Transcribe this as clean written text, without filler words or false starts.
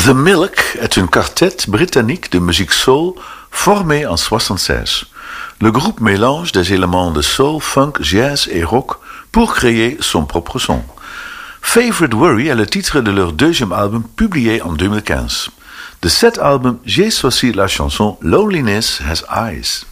The Milk est une quartet britannique de musique soul formée en 1976. Le groupe mélange des éléments de soul, funk, jazz et rock pour créer son propre son. Favorite Worry est le titre de leur deuxième album publié en 2015. De cet album, j'ai choisi la chanson Loneliness Has Eyes.